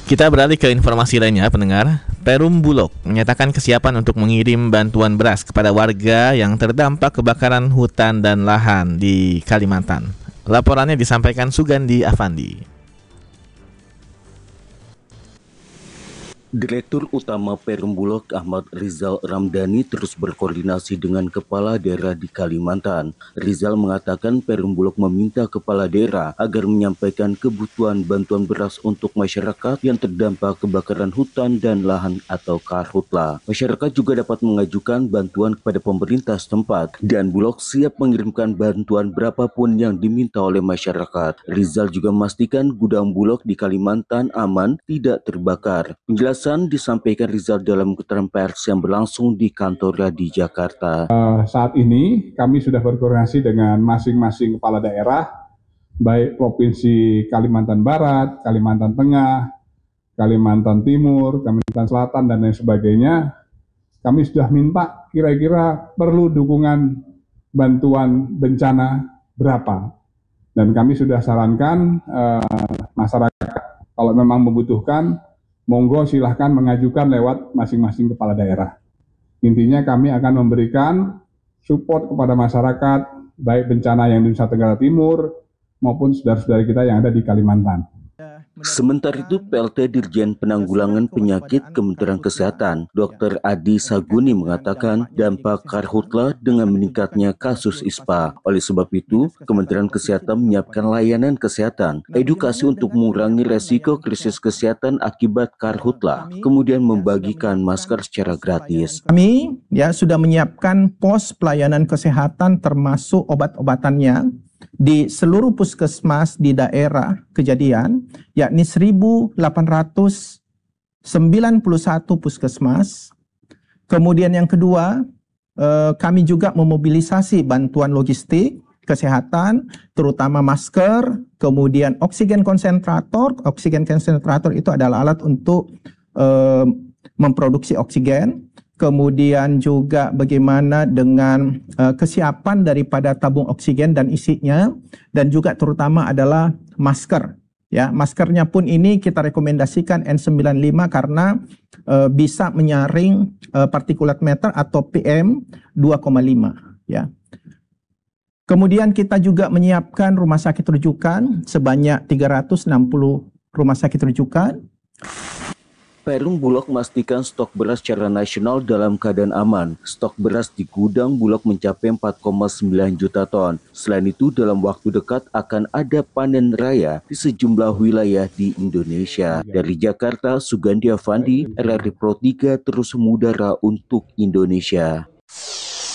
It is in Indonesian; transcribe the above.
Kita beralih ke informasi lainnya, pendengar. Perum Bulog menyatakan kesiapan untuk mengirim bantuan beras kepada warga yang terdampak kebakaran hutan dan lahan di Kalimantan. Laporannya disampaikan Sugandi Afandi. Direktur Utama Perum Bulog Ahmad Rizal Ramdhani terus berkoordinasi dengan kepala daerah di Kalimantan. Rizal mengatakan Perum Bulog meminta kepala daerah agar menyampaikan kebutuhan bantuan beras untuk masyarakat yang terdampak kebakaran hutan dan lahan atau karhutla. Masyarakat juga dapat mengajukan bantuan kepada pemerintah setempat dan Bulog siap mengirimkan bantuan berapapun yang diminta oleh masyarakat. Rizal juga memastikan gudang Bulog di Kalimantan aman, tidak terbakar. Penjelasan disampaikan Rizal dalam keterangan pers yang berlangsung di kantornya di Jakarta. Saat ini kami sudah berkoordinasi dengan masing-masing kepala daerah, baik Provinsi Kalimantan Barat, Kalimantan Tengah, Kalimantan Timur, Kalimantan Selatan, dan lain sebagainya. Kami sudah minta kira-kira perlu dukungan bantuan bencana berapa. Dan kami sudah sarankan masyarakat kalau memang membutuhkan, monggo silahkan mengajukan lewat masing-masing kepala daerah. Intinya kami akan memberikan support kepada masyarakat, baik bencana yang di Nusa Tenggara Timur maupun saudara-saudara kita yang ada di Kalimantan. Sementara itu, PLT Dirjen Penanggulangan Penyakit Kementerian Kesehatan, Dr. Adi Saguni mengatakan dampak karhutla dengan meningkatnya kasus ISPA. Oleh sebab itu, Kementerian Kesehatan menyiapkan layanan kesehatan, edukasi untuk mengurangi resiko krisis kesehatan akibat karhutla, kemudian membagikan masker secara gratis. Kami sudah menyiapkan pos pelayanan kesehatan termasuk obat-obatannya di seluruh puskesmas di daerah kejadian, yakni 1.891 puskesmas. Kemudian yang kedua, kami juga memobilisasi bantuan logistik kesehatan, terutama masker, kemudian oksigen konsentrator. Oksigen konsentrator itu adalah alat untuk memproduksi oksigen. Kemudian juga bagaimana dengan kesiapan daripada tabung oksigen dan isinya, dan juga terutama adalah masker. Ya, maskernya pun ini kita rekomendasikan N95 karena bisa menyaring partikulat matter atau PM 2,5. Ya. Kemudian kita juga menyiapkan rumah sakit rujukan sebanyak 360 rumah sakit rujukan. Perum Bulog memastikan stok beras secara nasional dalam keadaan aman. Stok beras di gudang Bulog mencapai 4,9 juta ton. Selain itu, dalam waktu dekat akan ada panen raya di sejumlah wilayah di Indonesia. Dari Jakarta, Sugandi Afandi, RRI Pro 3 terus mengudara untuk Indonesia.